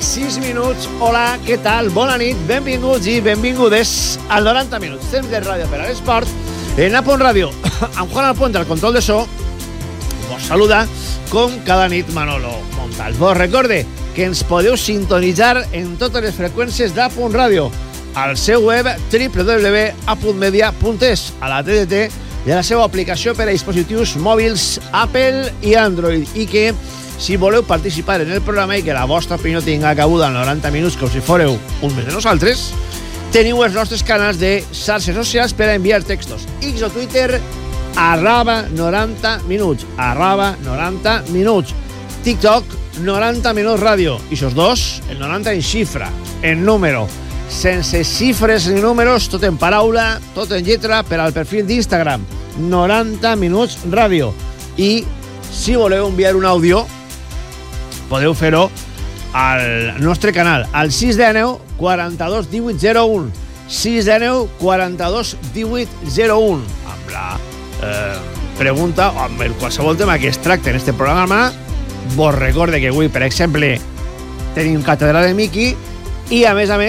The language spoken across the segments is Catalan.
6 minuts. Hola, què tal? Bona nit, benvinguts i benvingudes al 90 minuts. Temps de ràdio per a l'esport. En Apon Ràdio, amb Juan Alpuente al control de so, vos saluda, com cada nit, Manolo Montal. Vos recorde que ens podeu sintonitzar en totes les freqüències d'Apon Ràdio, al seu web www.apunmedia.es, a la TDT i a la seva aplicació per a dispositius mòbils Apple i Android, i que si voleu participar en el programa i que la vostra opinió tinga cabuda en 90 minuts com si fóreu un més de nosaltres, teniu els nostres canals de xarxes socials per a enviar textos. X o Twitter, @90 minuts, @90 minuts. TikTok, 90 minuts ràdio. I sos dos, el 90 en xifra, en número, sense xifres ni números, tot en paraula, tot en lletra, per al perfil d'Instagram, 90 minuts ràdio. I si voleu enviar un àudio, podeu fer-ho al nostre canal, al 619 42 18 01, 619 42 18 01, amb la pregunta o amb el qualsevol tema que es tracta en este programa. Vos recorde que avui, per exemple, tenim càtedra de Miqui i, a més,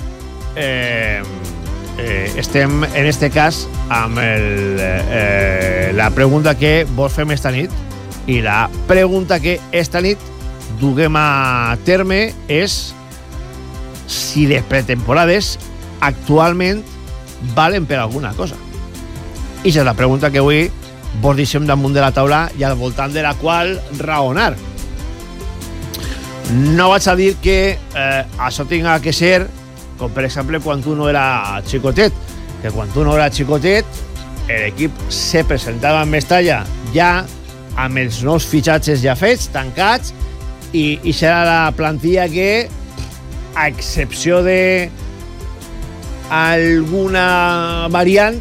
estem, en este cas, amb la pregunta que vos fem esta nit, i la pregunta que esta nit duguem a terme és si les pretemporades actualment valen per alguna cosa. I això és la pregunta que avui vos deixem damunt de la taula i al voltant de la qual raonar. No vaig a dir que això tinga que ser com, per exemple, quan uno era xicotet, que quan uno era xicotet l'equip se presentava en Mestalla ja amb els nous fitxatges ja fets, tancats, i serà la plantilla que, a excepció de alguna variant,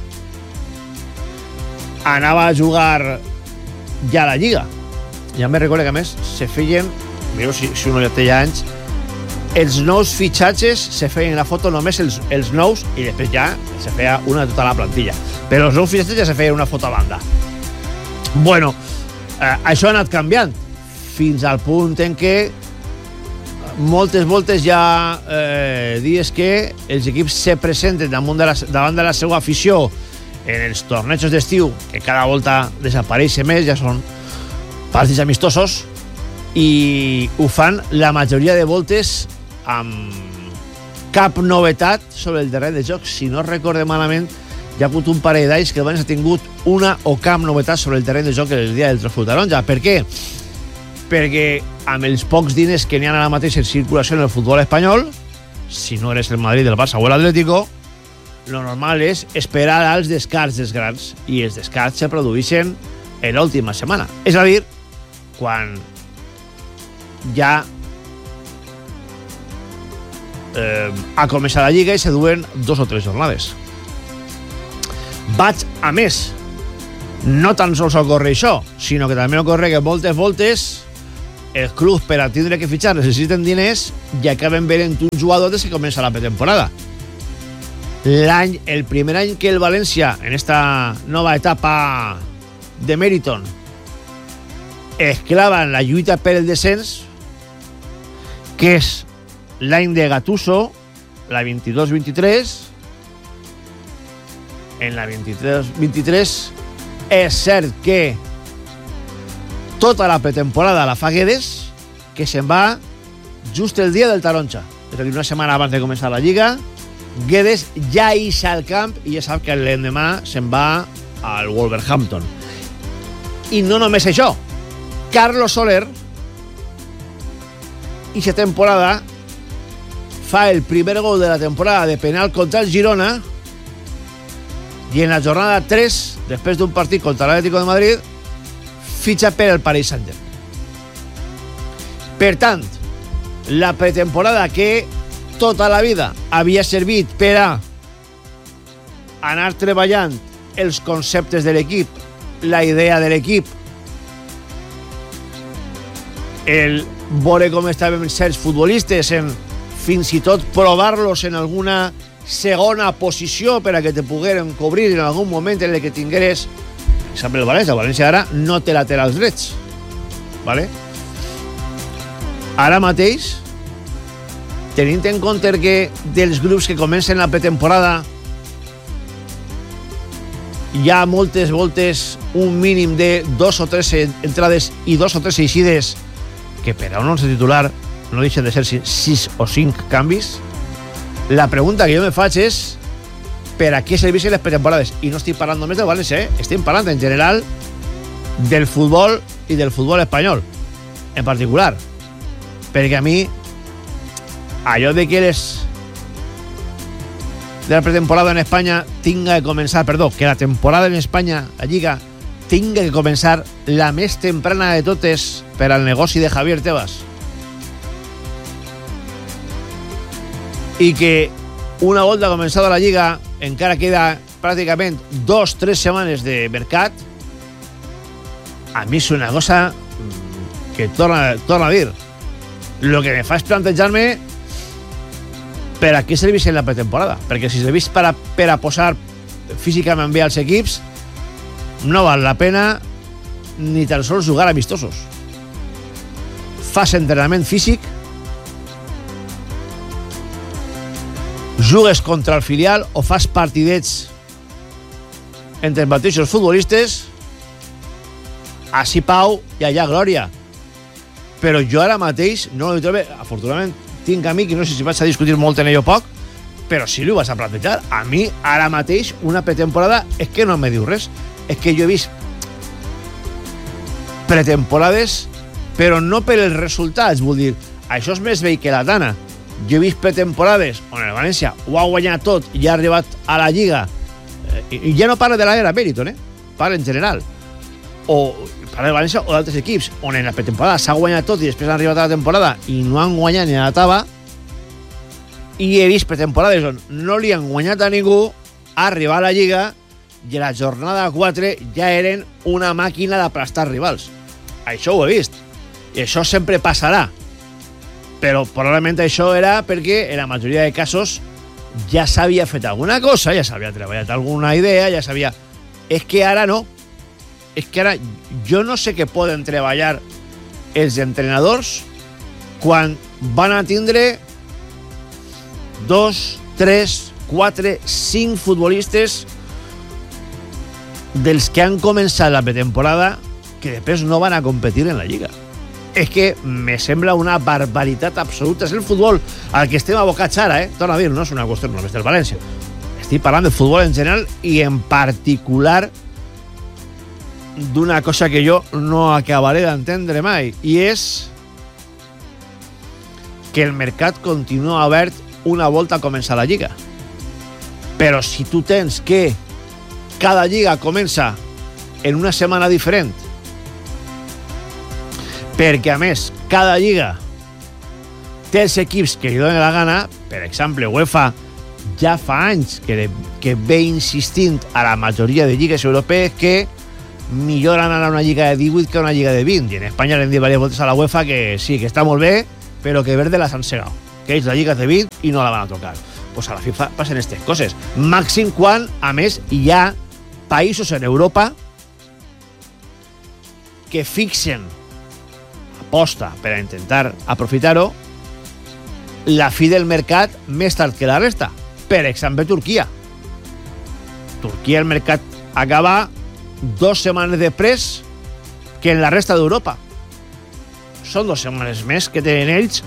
anava a jugar ja a la Lliga. Ja me recordo que, a més, se feien, mireu si uno ja té ja anys, els nous fitxatges se feien la foto només els nous i després ja se feia una de tota la plantilla. Però els nous fitxatges ja se feien una foto a banda. Bueno, això ha anat canviant fins al punt en què moltes voltes ja dies que els equips se presenten davant de la seva afició en els tornejos d'estiu, que cada volta desapareix més, ja són partits amistosos, i ho fan la majoria de voltes amb cap novetat sobre el terreny de joc. Si no recorde malament, hi ha hagut un parell d'anys que abans ha tingut una o cap novetat sobre el terreny de joc el dia del trofeu taronja. Per què? Perquè amb els pocs diners que n'hi ha ara mateix en circulació en el futbol espanyol, si no eres el Madrid, el Barça o l'Atlético, lo normal és esperar als descarts dels grans, i els descarts se produeixen en l'última setmana. És a dir, quan ja ha començat la Lliga i se duen 2 o 3 jornades. Vaig a més. No tan sols ocorre això, sinó que també ocorre que moltes voltes els clubs, per a tindre que fitxar, necessiten diners i acaben venent un jugador des que comença la pretemporada. El primer any que el València, en esta nova etapa de Meriton, es clava en la lluita per el descens, que és l'any de Gattuso, la 22-23, en la 23-23 és cert que tota la pretemporada la fa Guedes, que se'n va just el dia del taronja, és a dir, una setmana abans de començar la Lliga. Guedes ja ix al camp i ja sap que l'endemà se'n va al Wolverhampton. I no només això, Carlos Soler ixa temporada fa el primer gol de la temporada de penal contra el Girona, i en la jornada 3, després d'un partit contra l'Atlético de Madrid, fitxa per el Paris Saint-Germain. Per tant, la pretemporada que tota la vida havia servit per a anar treballant els conceptes de l'equip, la idea de l'equip, el veure com estaven certs futbolistes, en fins i tot provar-los en alguna segona posició per a que te pogueren cobrir en algun moment en el que tingueres, per exemple, el València. El València ara no té laterals drets, ¿vale? Ara mateix tenint en compte que dels grups que comencen la pretemporada hi ha moltes voltes, un mínim de 2 o 3 entrades i 2 o 3 eixides, que per a un 11 titular no deixen de ser 6 o 5 canvis. La pregunta que jo me faig és per a què serveixen les pretemporades? I no estic parlant només del València, estic parlant en general del futbol i del futbol espanyol en particular, perquè a mi allò de que de la pretemporada en Espanya tinga que començar, que la temporada en Espanya, la Lliga, tinga que començar la més temprana de totes per al negoci de Javier Tebas, i que una volta començada la Lliga encara queda pràcticament 2-3 setmanes de mercat, a mi és una cosa que torna a dir. Lo que me fa és plantejar-me per a què serveix en la pretemporada, perquè si serveix per a posar físicament bé als equips, no val la pena ni tan sols jugar amistosos. Fas entrenament físic, jugues contra el filial o fas partidets entre els mateixos futbolistes, així pau i allà glòria. Però jo ara mateix no ho trobo. Afortunadament tinc amic i no sé si vaig a discutir molt en ell o poc, però sí ho vas a plantejar. A mi ara mateix una pretemporada és que no me diu res. És que jo he vist pretemporades però no per els resultats, vull dir, això és més vell que la Tana. Jo he vist pretemporades on el València ho ha guanyat tot i ha arribat a la Lliga, i ja no parla de l'era Meriton, parla en general, o parla del València o d'altres equips on en la pretemporada s'ha guanyat tot i després han arribat a la temporada i no han guanyat ni a la taba. I he vist pretemporades on no li han guanyat a ningú, arribar a la Lliga i a la jornada 4 ja eren una màquina d'aplastar rivals. Això ho he vist i això sempre passarà, però probablement això era perquè en la majoria de casos ja s'havia fet alguna cosa, ja s'havia treballat alguna idea, ja s'havia... És que ara no. És que ara jo no sé què poden treballar els entrenadors quan van a tindre 2, 3, 4, 5 futbolistes dels que han començat la pretemporada que després no van a competir en la Lliga. És que me sembla una barbaritat absoluta. És el futbol al que estem abocats ara, torno a dir, no és una qüestió només del València. Estic parlant del futbol en general i en particular d'una cosa que jo no acabaré d'entendre mai, i és que el mercat continua obert una volta a començar la Lliga. Però si tu tens que cada Lliga comença en una setmana diferent, perquè a més cada Lliga té els equips que li donen la gana, per exemple UEFA ja fa anys que ve insistint a la majoria de lligues europees que millor anar a una lliga de 18 que a una lliga de 20, i en Espanya l'hem dit diverses voltes a la UEFA que sí, que està molt bé, però que verde les han segat, que ells la lliga de 20 i no la van a tocar. Pues a la FIFA passen aquestes coses, màxim quan a més hi ha països en Europa que fixen aposta per a intentar aprofitar-ho la fi del mercat més tard que la resta. Per exemple, Turquia. Turquia el mercat acaba 2 setmanes després que en la resta d'Europa. Són 2 setmanes més que tenen ells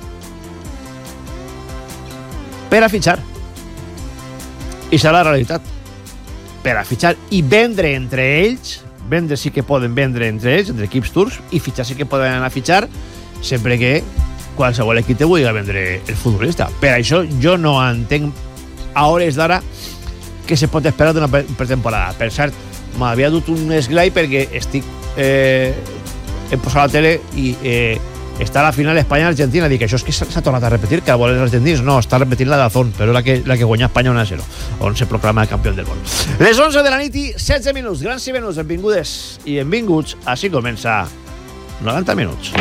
per a fitxar. I serà la realitat. Per a fitxar i vendre entre ells. Vendre sí que poden vendre entre ells, entre equips turcs, i fitxar sí que poden anar a fitxar sempre que qualsevol equip te vulgui vendre el futbolista. Per això jo no entenc a hores d'ara que se pot esperar d'una pretemporada. Per cert, m'havia dut un esglai perquè estic he posat la tele i està a la final Espanya-Argentina. Dic, això és que s'ha tornat a repetir, que a voler els argentins no, està repetint la d'Azón, però la que guanya Espanya 1-0, on se proclama el campió del món. Les 11 de la nit i 16 minuts. Grans i venuts, benvingudes i benvinguts. Així comença 90 minuts.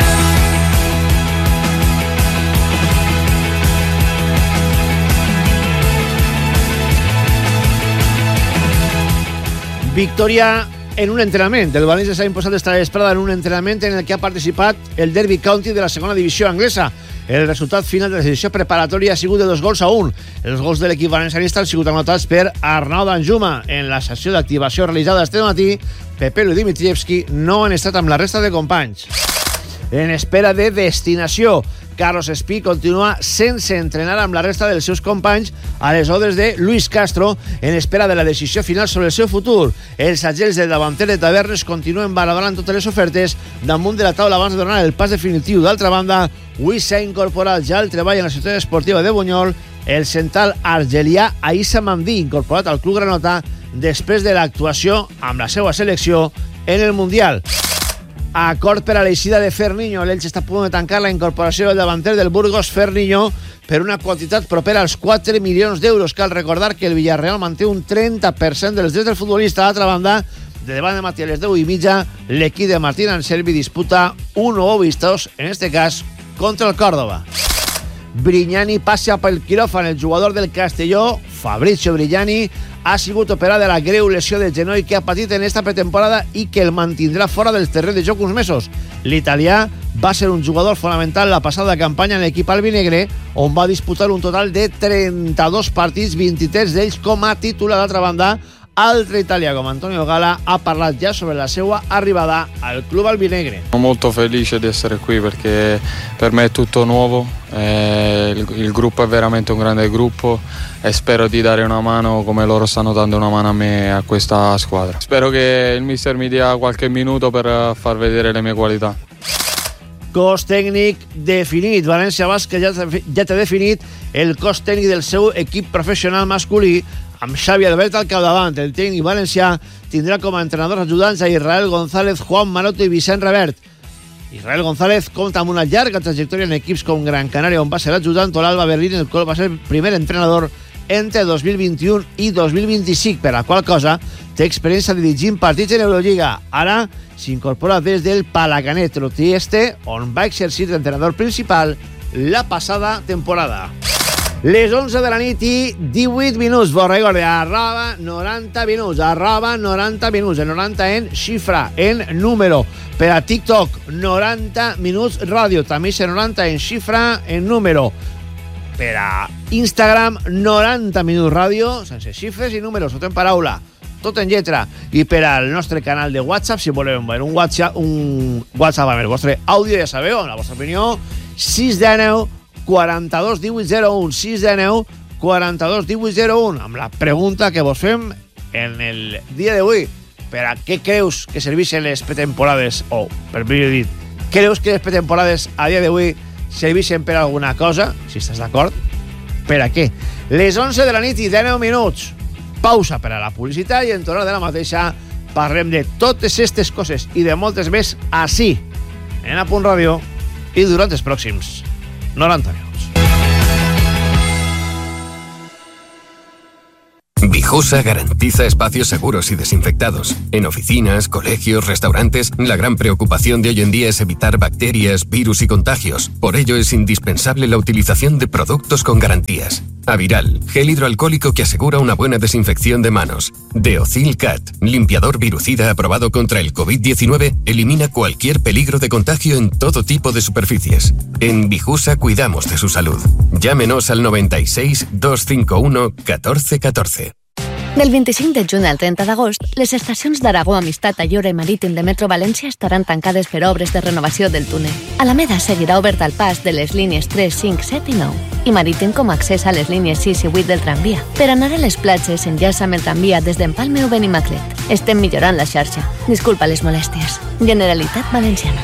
Victòria en un entrenament. El València s'ha imposat esta vesprada en un entrenament en el que ha participat el Derby County de la segona divisió anglesa. El resultat final de la sessió preparatòria ha sigut de 2-1. Els gols de l'equip valencianista han sigut anotats per Arnau Danjuma. En la sessió d'activació realitzada este matí, Pepelu i Dimitrievski no han estat amb la resta de companys. En espera de destinació, Carlos Espí continua sense entrenar amb la resta dels seus companys a les ordres de Luis Castro en espera de la decisió final sobre el seu futur. Els agents del davanter de Tavernes continuen valorant totes les ofertes damunt de la taula abans de donar el pas definitiu. D'altra banda, avui s'ha incorporat ja al treball en la ciutat esportiva de Bunyol el central argelià Aissa Mandí, incorporat al club granota després de l'actuació amb la seva selecció en el Mundial. Acord per a l'eixida de Ferniño. L'Elx està a punt de tancar la incorporació del davanter del Burgos, Ferniño, per una quantitat propera als 4 milions d'euros. Cal recordar que el Villarreal manté un 30% dels drets del futbolista. D'altra banda, de davant de matí a les 10:30, l'equip de Martín Anselmi disputa un nou vistós, en este cas, contra el Córdoba. Brignani passa pel quiròfan. El jugador del Castelló, Fabrizio Brignani, ha sigut operat de la greu lesió de genoll que ha patit en esta pretemporada i que el mantindrà fora del terreny de joc uns mesos. L'italià va ser un jugador fonamental la passada campanya en l'equip albinegre, on va disputar un total de 32 partits, 23 d'ells com a titular. D'altra banda, altre italià com Antonio Gala ha parlat ja sobre la seva arribada al club albinegre. Sono molto felice di essere qui perché per me è tutto nuovo, il gruppo è veramente un grande gruppo e spero di dare una mano come loro stanno dando una mano a me, a questa squadra. Spero che il mister mi dia qualche minuto per far vedere le mie qualità. Cos tècnic definit. València Bàsquet ja té definit el cos tècnic del seu equip professional masculí, amb Xavi Albert al capdavant. El tècnic valencià tindrà com a entrenadors ajudants a Israel González, Juan Maroto i Vicent Revert. Israel González compta amb una llarga trajectòria en equips com Gran Canària, on va ser ajudant, o l'Alba Berlín, el qual va ser el primer entrenador entre 2021 i 2025, per la qual cosa té experiència dirigint partits en Eurolliga. Ara s'incorpora des del Palacanetro Trieste, on va exercir d'entrenador principal la passada temporada. Les 11 de la nit i 18 minuts. Vos recorde, arroba 90 minuts. Arroba 90 minuts. En 90 en xifra, en número. Per a TikTok, 90 minuts ràdio. També és 90 en xifra, en número. Per a Instagram, 90 minuts ràdio, sense xifres i números, tot en paraula, tot en lletra. I per al nostre canal de WhatsApp, si voleu enviar un WhatsApp amb el vostre àudio, ja sabeu, amb la vostra opinió, 619 42 1801, 619 42 1801, amb la pregunta que vos fem en el dia d'avui. Per a què creus que serveixen les pretemporades? O, per millor dit, creus que les pretemporades a dia d'avui serveixen per alguna cosa? Si estàs d'acord, per a què? Les 11 de la nit i 19 minuts. Pausa per a la publicitat i en tornar de la mateixa parlem de totes aquestes coses i de moltes més així, en A Punt Ràdio, i durant els pròxims 90 minuts. Vijosa garantiza espacios seguros y desinfectados. En oficinas, colegios, restaurantes, la gran preocupación de hoy en día es evitar bacterias, virus y contagios. Por ello es indispensable la utilización de productos con garantías. Aviral, gel hidroalcohólico que asegura una buena desinfección de manos. Deocil Cat, limpiador virucida aprobado contra el COVID-19, elimina cualquier peligro de contagio en todo tipo de superficies. En Vijusa cuidamos de su salud. Llámenos al 96 251 1414. Del 25 de juny al 30 d'agost, les estacions d'Aragó, Amistat, Ayora i Marítim de Metro València estaran tancades per obres de renovació del túnel. Alameda seguirà obert al pas de les línies 3, 5, 7 i 9 i Marítim com a accés a les línies 6 i 8 del tramvia. Per anar a les platges, enllaça amb el tramvia des d'Empalme o Benimaclet. Estem millorant la xarxa. Disculpa les molèsties. Generalitat Valenciana.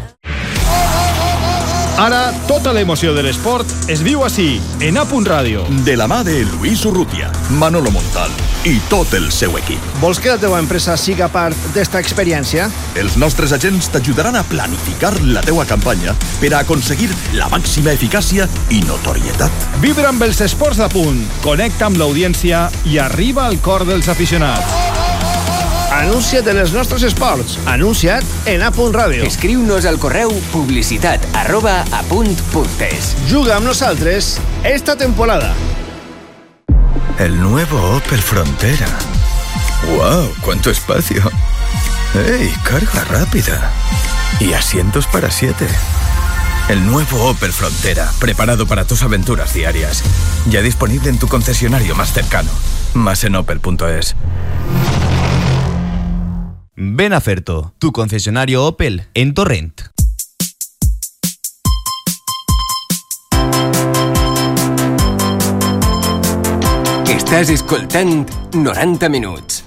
Ara, tota l'emoció de l'esport es viu així, en A Punt Ràdio. De la mà de Luis Urrutia, Manolo Montal i tot el seu equip. Vols que la teva empresa siga part d'esta experiència? Els nostres agents t'ajudaran a planificar la teua campanya per a aconseguir la màxima eficàcia i notorietat. Vibra amb els esports d'A Punt, connecta amb l'audiència i arriba al cor dels aficionats. Anuncia't en els nostres esports. Anuncia't en A Punt Ràdio. Escriu-nos al correu publicitat@apunt.es. Juga amb nosaltres esta temporada. El nuevo Opel Frontera. ¡Wow! ¡Cuánto espacio! ¡Ey! Carga rápida. Y asientos para 7. El nuevo Opel Frontera, preparado para tus aventuras diarias. Ya disponible en tu concesionario más cercano. Más en opel.es. Ven a Ferto, tu concesionario Opel en Torrent. Estàs escoltant 90 minuts.